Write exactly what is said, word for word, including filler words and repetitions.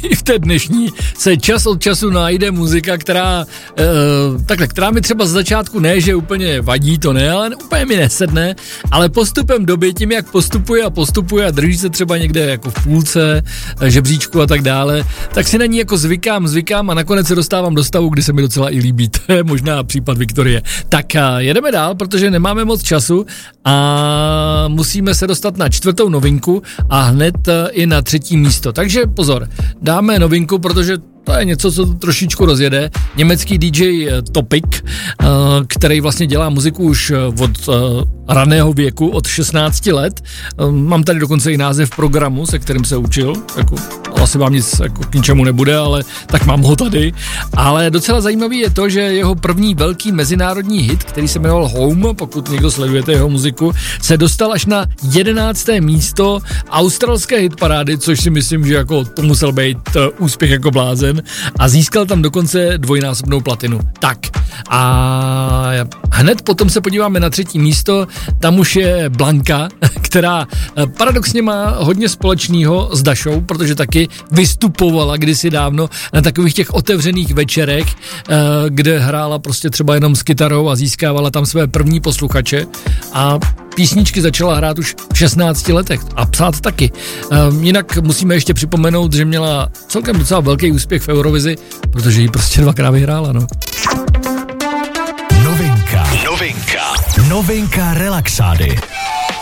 i v té dnešní se čas od času najde muzika, která, e, takhle, která mi třeba z začátku ne, že úplně vadí, to ne, ale úplně mi nesedne, ale postupem doby, tím jak postupuje a postupuje a drží se třeba někde jako v půlce žebříčku a tak dále, tak si na ní jako zvykám, zvykám a nakonec se dostávám do stavu, kdy se mi docela i líbí. To je možná případ Viktorie. Tak jedeme dál, protože nemáme moc času a musíme se dostat na čtvrtou novinku a hned i na třetí místo. Takže pozor, dáme novinku, protože to je něco, co trošičku rozjede. Německý D J Topic, který vlastně dělá muziku už od raného věku, od šestnácti let. Mám tady dokonce i název programu, se kterým se učil. Jako, asi vám nic jako k ničemu nebude, ale tak mám ho tady. Ale docela zajímavý je to, že jeho první velký mezinárodní hit, který se jmenoval Home, pokud někdo sledujete jeho muziku, se dostal až na jedenácté místo australské hitparády, což si myslím, že jako to musel být úspěch jako blázen. A získal tam dokonce dvojnásobnou platinu. Tak a hned potom se podíváme na třetí místo, tam už je Blanka, která paradoxně má hodně společného s Dašou, protože taky vystupovala kdysi dávno na takových těch otevřených večerech, kde hrála prostě třeba jenom s kytarou a získávala tam své první posluchače a písničky začala hrát už v šestnácti letech a psát taky. Jinak musíme ještě připomenout, že měla celkem docela velký úspěch v Eurovizi, protože ji prostě dvakrát vyhrála, no. Novinka. Novinka. Novinka Relaxády.